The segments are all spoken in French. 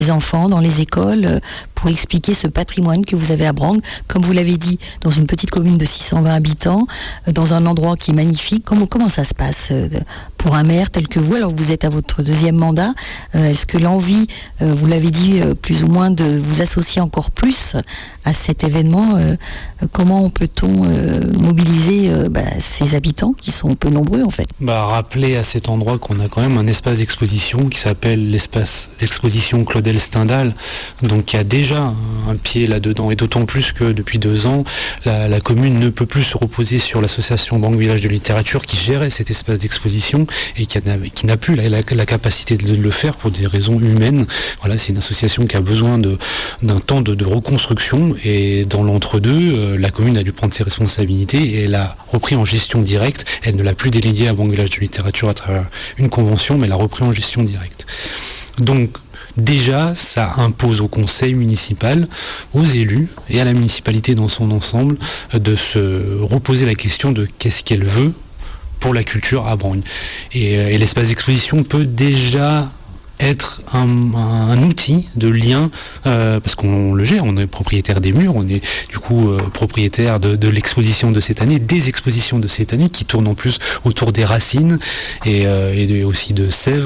les enfants dans les écoles pour expliquer ce patrimoine que vous avez à Brangue, comme vous l'avez dit, dans une petite commune de 620 habitants, dans un endroit qui est magnifique. Comment ça se passe pour un maire tel que vous? Alors vous êtes à votre 2e mandat. Est-ce que l'envie, vous l'avez dit plus ou moins, de vous associer encore plus à cet événement, comment peut-on mobiliser ces habitants qui sont peu nombreux en fait? Rappeler à cet endroit qu'on a quand même un espace d'exposition qui s'appelle l'espace d'exposition Claudel Stendhal, donc il y a déjà un pied là-dedans, et d'autant plus que depuis 2 ans, la commune ne peut plus se reposer sur l'association Brangue Village de Littérature qui gérait cet espace d'exposition et qui n'a plus la capacité de le faire pour des raisons humaines. Voilà, c'est une association qui a besoin d'un temps de reconstruction, et dans l'entre-deux, la commune a dû prendre ses responsabilités et elle a repris en gestion directe. Elle ne l'a plus délégué à Brangue Village de Littérature à travers une convention, mais elle a repris en gestion directe. Donc déjà, ça impose au conseil municipal, aux élus et à la municipalité dans son ensemble de se reposer la question de qu'est-ce qu'elle veut pour la culture à Brangue. Et l'espace d'exposition peut déjà être un outil de lien, parce qu'on le gère, on est propriétaire des murs, on est du coup propriétaire de l'exposition de cette année, des expositions de cette année qui tournent en plus autour des racines et aussi de Sèvres,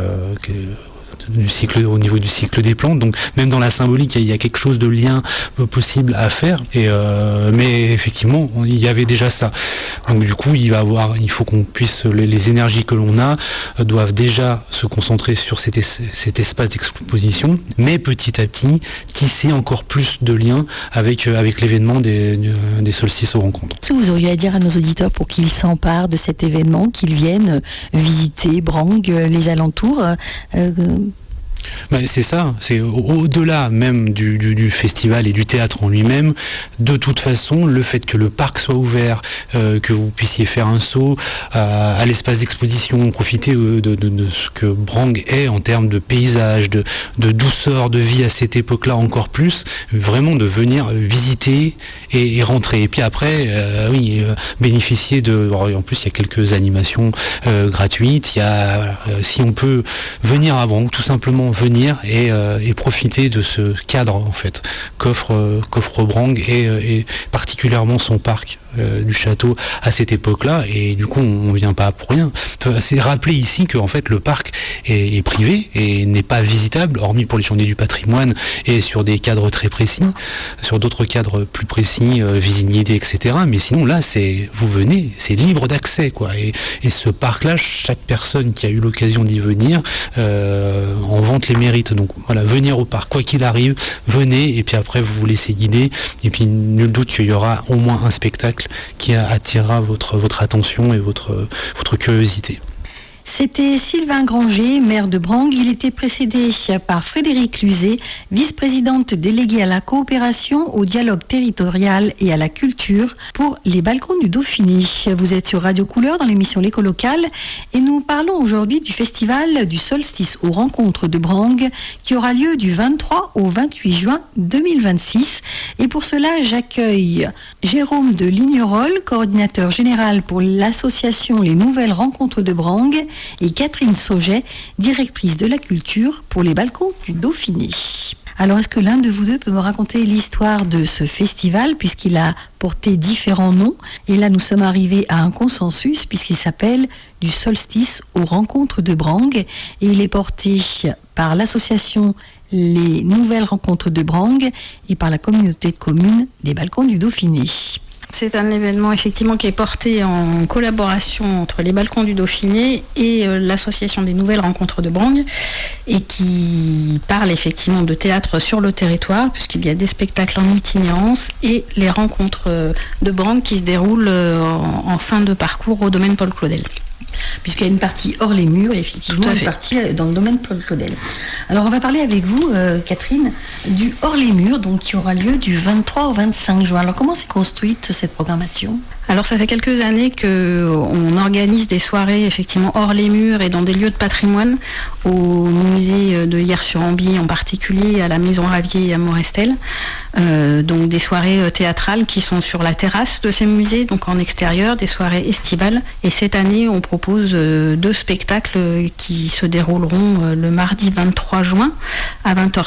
au niveau du cycle des plantes. Donc même dans la symbolique, il y a quelque chose de lien possible à faire. Mais effectivement, il y avait déjà ça. Donc du coup, il faut qu'on puisse, les énergies que l'on a doivent déjà se concentrer sur cet espace d'exposition, mais petit à petit tisser encore plus de liens avec l'événement des solstices aux rencontres. Qu'est-ce que vous auriez à dire à nos auditeurs pour qu'ils s'emparent de cet événement, qu'ils viennent visiter Brangue, les alentours? C'est ça, c'est au-delà même du festival et du théâtre en lui-même. De toute façon, le fait que le parc soit ouvert, que vous puissiez faire un saut à l'espace d'exposition, profiter de ce que Brangue est en termes de paysage, de douceur de vie à cette époque-là encore plus, vraiment de venir visiter et rentrer. Et puis après, bénéficier en plus il y a quelques animations gratuites, si on peut venir à Brangue, tout simplement venir et profiter de ce cadre en fait qu'offre Brangue et particulièrement son parc du château à cette époque-là. Et du coup on vient pas pour rien. C'est rappeler ici que en fait le parc est privé et n'est pas visitable, hormis pour les journées du patrimoine et sur des cadres très précis, sur d'autres cadres plus précis, visite guidée, etc. Mais sinon là vous venez, c'est libre d'accès quoi. Et ce parc-là, chaque personne qui a eu l'occasion d'y venir en vante les mérites. Donc voilà, venir au parc, quoi qu'il arrive, venez, et puis après vous vous laissez guider, et puis nul doute qu'il y aura au moins un spectacle qui attirera votre attention et votre curiosité. C'était Sylvain Granger, maire de Brangue. Il était précédé par Frédéric Luzet, vice-présidente déléguée à la coopération, au dialogue territorial et à la culture pour les balcons du Dauphiné. Vous êtes sur Radio Couleur dans l'émission L'écho locale et nous parlons aujourd'hui du festival du solstice aux rencontres de Brangue qui aura lieu du 23 au 28 juin 2026. Et pour cela, j'accueille Jérôme de Lignerolles, coordinateur général pour l'association Les Nouvelles Rencontres de Brangue, et Catherine Sauget, directrice de la culture pour les balcons du Dauphiné. Alors, est-ce que l'un de vous deux peut me raconter l'histoire de ce festival, puisqu'il a porté différents noms? Et là, nous sommes arrivés à un consensus, puisqu'il s'appelle du solstice aux rencontres de Brangue, et il est porté par l'association Les Nouvelles Rencontres de Brangue et par la communauté de communes des balcons du Dauphiné. C'est un événement effectivement qui est porté en collaboration entre les balcons du Dauphiné et l'association des Nouvelles Rencontres de Brangue et qui parle effectivement de théâtre sur le territoire puisqu'il y a des spectacles en itinérance et les rencontres de Brangue qui se déroulent en fin de parcours au domaine Paul Claudel. Puisqu'il y a une partie hors les murs et effectivement une partie dans le domaine Paul Claudel. Alors on va parler avec vous, Catherine, du hors les murs, donc qui aura lieu du 23 au 25 juin. Alors comment s'est construite cette programmation ? Alors ça fait quelques années qu'on organise des soirées effectivement hors les murs et dans des lieux de patrimoine, au musée de Hyères-sur-Amby en particulier, à la Maison Ravier et à Morestel. Donc des soirées théâtrales qui sont sur la terrasse de ces musées, donc en extérieur, des soirées estivales. Et cette année, on propose 2 spectacles qui se dérouleront le mardi 23 juin à 20h30